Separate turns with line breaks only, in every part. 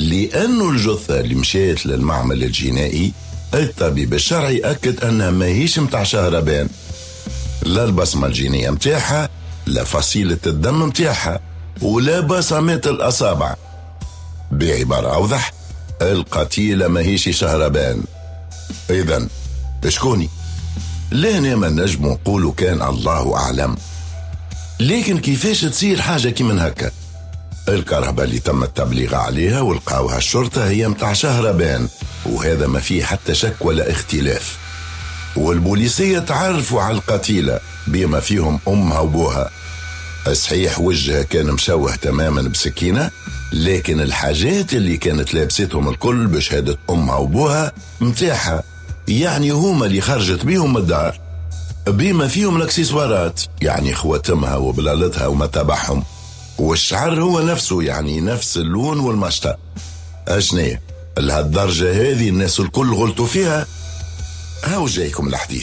لأنه الجثة اللي مشيت للمعمل الجنائي الطبيب الشرعي أكد أنها ما هيش متاع شهربان، لا البصمة الجينية متاعها، لا فصيلة الدم متاعها، ولا بصمات الأصابع. بعبارة أوضح، القتيلة ما هيش شهربان. إذن شكوني؟ لهنا ما نجم نقولوا كان الله أعلم. لكن كيفاش تصير حاجة كي من هكا؟ الكهرباء اللي تم التبليغ عليها والقاوها الشرطة هي متاع شهربان، وهذا ما فيه حتى شك ولا اختلاف. والبوليسية تعرفوا على القتيلة بما فيهم أمها وبوها. صحيح وجهها كان مشوه تماما بسكينة، لكن الحاجات اللي كانت لابستهم الكل بشهادة أمها وبوها متاحة، يعني هما اللي خرجت بيهم من الدار، بما فيهم الاكسسوارات، يعني خواتمها وبلالتها ومتابعهم، والشعر هو نفسه، يعني نفس اللون والمشطة. أشنية لهالدرجة هذه الناس الكل غلطوا فيها؟ هاو جايكم الحديث.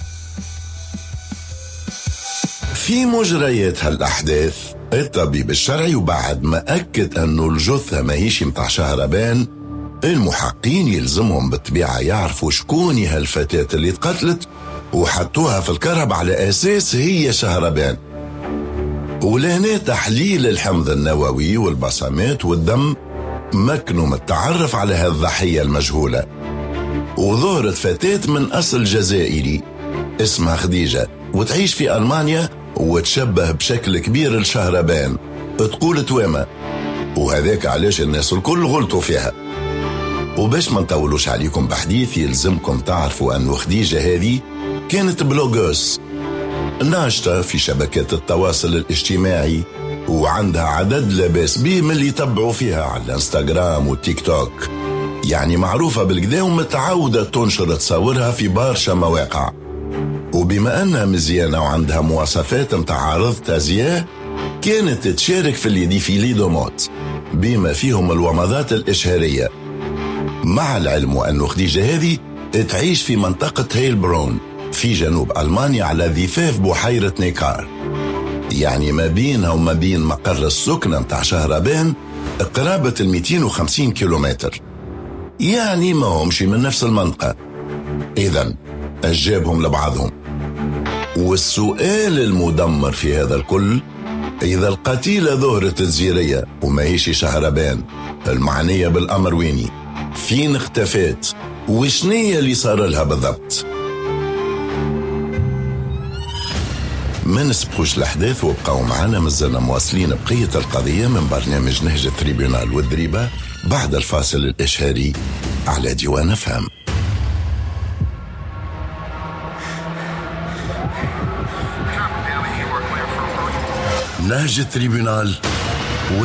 في مجريات هالأحداث الطبيب الشرعي وبعد ما أكد أنه الجثة ما هيش متاع شهربان، المحققين يلزمهم بالطبيعة يعرفوا شكون هالفتاة اللي تقتلت وحطوها في الكرب على أساس هي شهربان. ولهنا تحليل الحمض النووي والبصمات والدم مكنوا من التعرف على هالضحية المجهولة. وظهرت فتاة من أصل جزائري اسمها خديجة وتعيش في ألمانيا وتشبه بشكل كبير لشهربان، تقول توامة، وهذاك علاش الناس الكل غلطوا فيها. وباش ما نطولوش عليكم بحديث، يلزمكم تعرفوا أن خديجة هذه كانت بلوغوس ناشطة في شبكات التواصل الاجتماعي، وعندها عدد لا باس به من اللي يتبعوا فيها على الانستغرام والتيك توك، يعني معروفة بالكدا ومتعودة تنشر تصورها في برشا مواقع. وبما أنها مزيانة وعندها مواصفات متاع عرض تازياء، كانت تشارك في اللي ديفيلي دو موت بما فيهم الومضات الإشهارية. مع العلم أن خديجة هذه تعيش في منطقة هيلبرون في جنوب ألمانيا على ضفاف بحيرة نيكار، يعني ما بينها وما بين مقر السكنة متاع شهربان قرابة 250 كيلومتر، يعني ما همشي من نفس المنطقة. إذن أجابهم لبعضهم. والسؤال المدمر في هذا الكل، إذا القتيلة ظهرت الزيرية وما هيش شهربان المعنية بالأمر ويني؟ فين اختفت؟ وشنية اللي صار لها بالضبط؟ ما نسبقوش الأحداث وابقوا معنا، مازلنا مواصلين بقية القضية من برنامج نهج التريبيونال والدريبة بعد الفاصل الإشهاري على ديوان فهم. نهج التريبيونال